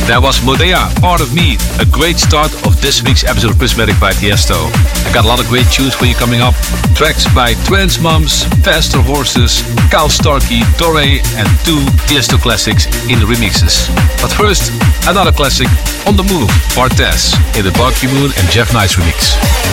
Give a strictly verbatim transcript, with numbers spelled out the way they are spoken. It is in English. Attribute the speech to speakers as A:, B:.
A: That was Modea, Part of Me, a great start of this week's episode of Prismatic by Tiesto. I got a lot of great tunes for you coming up. Tracks by Trans Moms, Faster Horses, Kyle Starkey, Doré, and two Tiesto classics in the remixes. But first, another classic, On the Move, Bartez, in the Barky Moon and Jeff Nice remix.